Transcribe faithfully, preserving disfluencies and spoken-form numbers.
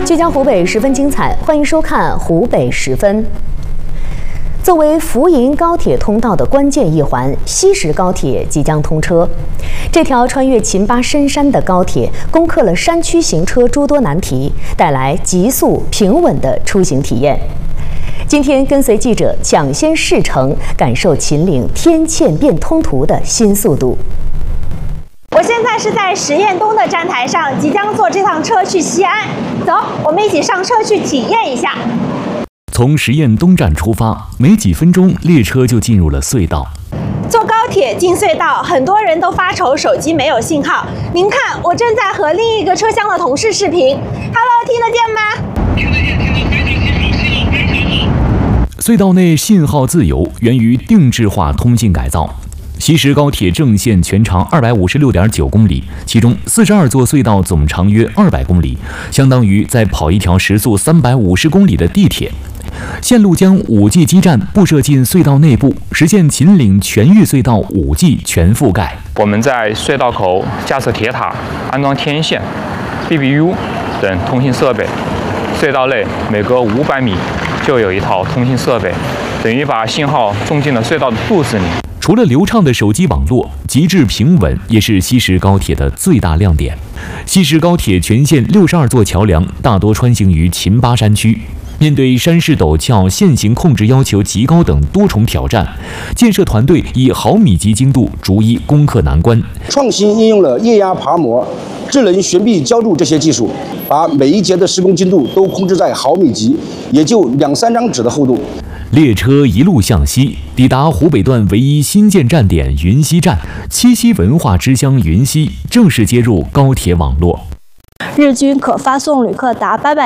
聚焦湖北十分精彩，欢迎收看湖北十分。作为福银高铁通道的关键一环，西石高铁即将通车。这条穿越秦巴深山的高铁，攻克了山区行车诸多难题，带来急速平稳的出行体验。今天跟随记者抢先试乘，感受秦岭天堑变通途的新速度。 我现在是在实验东的站台上，即将坐这趟车去西安。走，我们一起上车去体验一下。 从实验东站出发，没几分钟，列车就进入了隧道。 坐高铁进隧道，很多人都发愁手机没有信号。您看，我正在和另一个车厢的同事视频。Hello， 听得见吗？ 听得见，听得非常清楚，信号非常好。隧道内信号自由，源于定制化通信改造。 西石高铁正线全长二百五十六点九公里，其中四十二座隧道总长约二百公里，相当于在跑一条时速三百五十公里的地铁。线路将 五 G 基站布设进隧道内部，实现秦岭全域隧道 五 G 全覆盖。 我们在隧道口架设铁塔，安装天线、B B U 等通信设备。隧道内每隔五百米就有一套通信设备，等于把信号种进了隧道的肚子里。 除了流畅的手机网络，极致平稳也是西石高铁的最大亮点。西石高铁全线六十二座桥梁，大多穿行于秦巴山区。面对山势陡峭、线形控制要求极高等多重挑战，建设团队以毫米级精度逐一攻克难关。 创新应用了液压爬模、智能悬臂浇筑这些技术，把每一节的施工精度都控制在毫米级，也就两三张纸的厚度。 列车一路向西，抵达湖北段唯一新建站点云溪站，七夕文化之乡云溪正式接入高铁网络。 日均可发送旅客达八百。